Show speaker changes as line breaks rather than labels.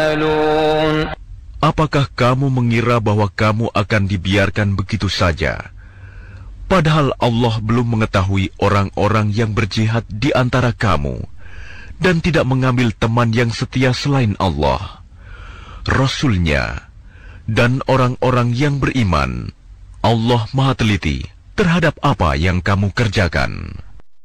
Apakah kamu mengira bahwa kamu akan dibiarkan begitu saja? Padahal Allah belum mengetahui orang-orang yang berjihad di antara kamu dan tidak mengambil teman yang setia selain Allah, Rasul-Nya, dan orang-orang yang beriman. Allah Maha Teliti terhadap apa yang kamu kerjakan.